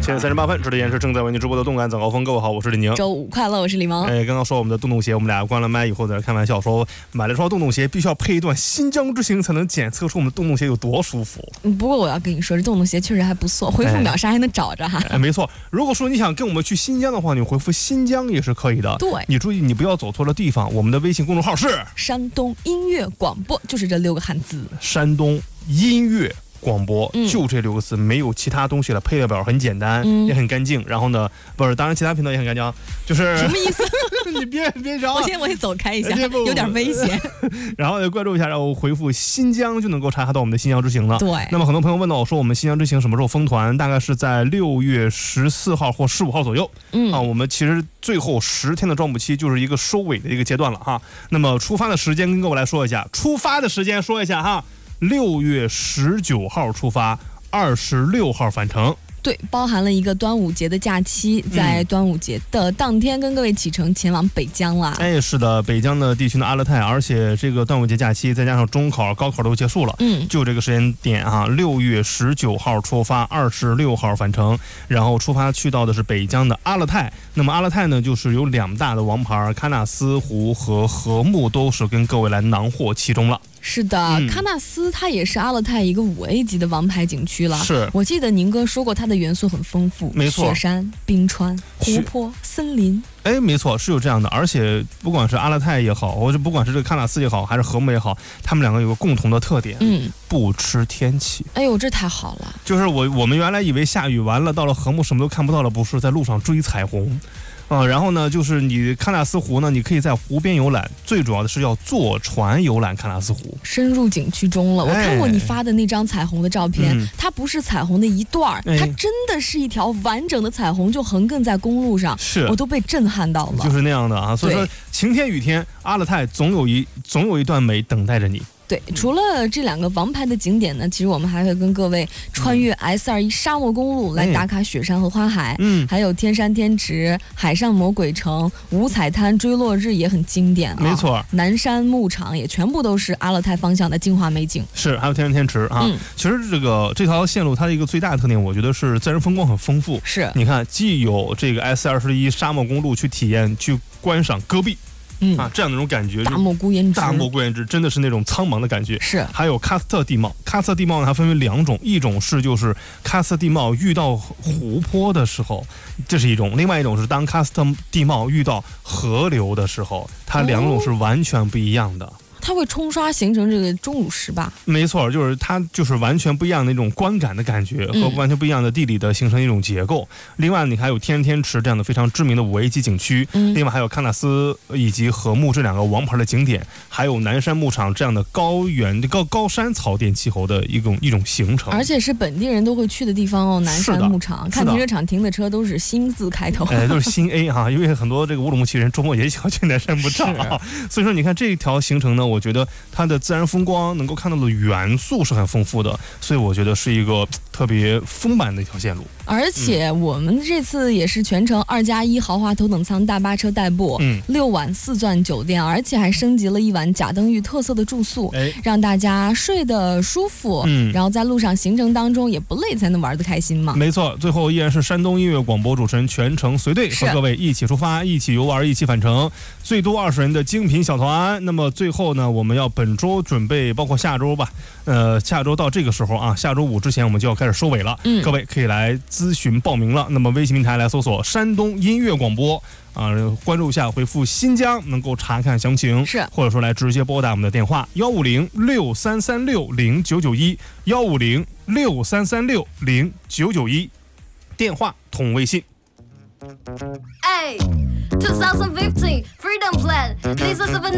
7:38，这里也是正在为您直播的动感早高峰。各位好，我是李宁。 周五快乐，我是李萌。 刚刚说我们的洞洞鞋，我们俩关了麦以后在这开玩笑说，买了双洞洞鞋必须要配一段新疆之行才能检测出我们的洞洞鞋有多舒服。 不过我要跟你说，这洞洞鞋确实还不错，回复秒杀还能找着哈。 没错，如果说你想跟我们去新疆的话，你回复新疆也是可以的。 对， 你注意你不要走错了地方。我们的微信公众号是山东音乐广播，就是这6个汉字。 山东音乐广播，就这6个字，没有其他东西了。配料表很简单，也很干净。然后呢，不是，当然其他频道也很干净，就是什么意思？ 你别着， 我先走开一下，有点危险。 然后关注一下，然后回复新疆就能够查看到我们的新疆之行了。 对。 那么很多朋友问到我说，我们新疆之行什么时候封团？大概是在6月14号或15号左右。我们其实最后10天的招募期就是一个收尾的一个阶段了哈。那么出发的时间跟各位来说一下，哈。6月19号出发，26号返程。 对，包含了一个端午节的假期，在端午节的当天跟各位启程前往北疆啦。 是的，北疆的地区的阿勒泰，而且这个端午节假期再加上中考、高考都结束了，就这个时间点啊，6月19号出发，26号返程，然后出发去到的是北疆的阿勒泰。那么阿勒泰呢，就是有2大的王牌，喀纳斯湖和禾木都是跟各位来囊获其中了。 是的，喀纳斯它也是阿勒泰一个5A 级的王牌景区了。 是， 我记得宁哥说过，它的元素很丰富， 没错， 雪山、冰川、湖泊、森林。 没错，是有这样的。而且不管是阿勒泰也好，或者不管是这个喀纳斯也好，还是禾木也好，他们2个有个共同的特点，不吃天气。 哎呦，这太好了！ 就是我们原来以为下雨完了，到了禾木什么都看不到了，不是，在路上追彩虹。然后呢，就是你喀纳斯湖呢，你可以在湖边游览，最主要的是要坐船游览喀纳斯湖， 深入景区中了。我看过你发的那张彩虹的照片，它不是彩虹的一段，它真的是一条完整的彩虹，就横亘在公路上，我都被震撼到了。 就是那样的啊，所以说晴天雨天，阿勒泰总有一段美等待着你。 对，除了这2个王牌的景点呢，其实我们还会跟各位穿越 S21沙漠公路来打卡雪山和花海，还有天山天池、海上魔鬼城、五彩滩追落日也很经典啊。 没错， 南山牧场也全部都是阿勒泰方向的精华美景。 是，还有天山天池啊。其实这条线路它的一个最大的特点，我觉得是自然风光很丰富。 是， 你看，既有这个 S21沙漠公路去体验、去观赏戈壁。这样的一种感觉， 大漠孤烟直， 真的是那种苍茫的感觉。 是， 还有喀斯特地貌，喀斯特地貌呢，它分为2种，一种是就是喀斯特地貌遇到湖泊的时候，这是一种；另外一种是当喀斯特地貌遇到河流的时候，它2种是完全不一样的。 它会冲刷形成这个钟乳石吧？ 没错，就是它就是完全不一样的那种观感的感觉和完全不一样的地理的形成一种结构。另外，你还有天山天池这样的非常知名的5A级景区，另外还有喀纳斯以及禾木这2个王牌的景点，还有南山牧场这样的高山草甸气候的一种行程， 而且是本地人都会去的地方哦。南山牧场，看停车场停的车都是新字开头， 都是新 A 哈，因为很多这个乌鲁木齐人周末也想去南山牧场啊。所以说，你看这条行程呢，我觉得它的自然风光能够看到的元素是很丰富的，所以我觉得是一个特别丰满的一条线路。 而且我们这次也是全程2+1豪华头等舱大巴车代步，6晚4钻酒店，而且还升级了1晚贾登峪特色的住宿，让大家睡得舒服，然后在路上行程当中也不累，才能玩得开心嘛。 没错，最后依然是山东音乐广播主持人全程随队和各位一起出发，一起游玩，一起返程，最多20人的精品小团。那么最后呢，我们要本周准备，包括下周吧，下周到这个时候啊，下周5之前我们就要开始收尾了，各位可以来咨询报名了。那么微信平台来搜索山东音乐广播关注一下，回复新疆能够查看详情，或者说来直接拨打我们的电话15063360991，15063360991，电话同微信。 2015 Freedom Plan. This is a